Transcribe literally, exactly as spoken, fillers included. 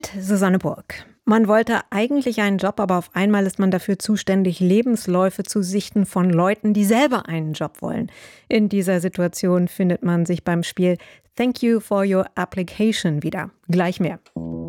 Susanne Burg. Man wollte eigentlich einen Job, aber auf einmal ist man dafür zuständig, Lebensläufe zu sichten von Leuten, die selber einen Job wollen. In dieser Situation findet man sich beim Spiel Thank You for Your Application wieder. Gleich mehr.